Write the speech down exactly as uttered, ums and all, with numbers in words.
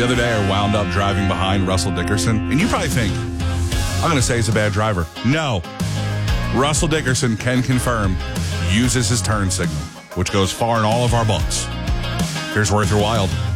The other day, I wound up driving behind Russell Dickerson, and you probably think, I'm going to say he's a bad driver. No. Russell Dickerson can confirm, uses his turn signal, which goes far in all of our books. Here's Worth Your Wild.